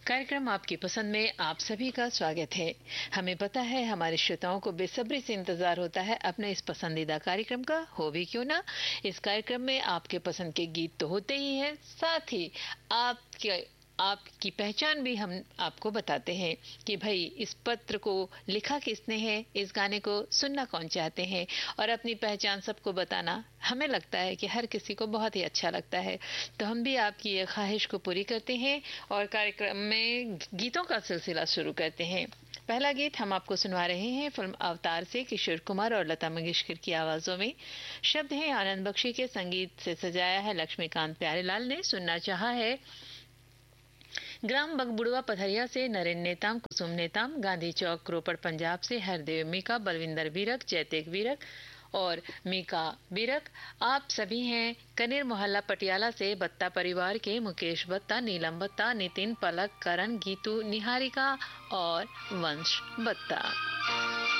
कार्यक्रम आपकी पसंद में आप सभी का स्वागत है। हमें पता है हमारे श्रोताओं को बेसब्री से इंतजार होता है अपने इस पसंदीदा कार्यक्रम का, हो भी क्यों ना। इस कार्यक्रम में आपके पसंद के गीत तो होते ही हैं, साथ ही आपकी पहचान भी हम आपको बताते हैं कि भाई इस पत्र को लिखा किसने है, इस गाने को सुनना कौन चाहते हैं। और अपनी पहचान सबको बताना हमें लगता है कि हर किसी को बहुत ही अच्छा लगता है। तो हम भी आपकी ये ख्वाहिश को पूरी करते हैं और कार्यक्रम में गीतों का सिलसिला शुरू करते हैं। पहला गीत हम आपको सुनवा रहे हैं फिल्म अवतार से किशोर कुमार और लता मंगेशकर की आवाजों में। शब्द हैं आनंद बख्शी के, संगीत से सजाया है लक्ष्मीकांत प्यारेलाल ने। सुनना चाहा है ग्राम बगबुड़वा पथरिया से नरेंद्र नेताम, कुसुम नेताम, गांधी चौक रोपड़ पंजाब से हरदेव मीका, बलविंदर बीरक, जयतेक बीरक और मीका बीरक। आप सभी हैं कनेर मोहल्ला पटियाला से बत्ता परिवार के मुकेश बत्ता, नीलम बत्ता, नितिन, पलक, करण, गीतू, निहारिका और वंश बत्ता।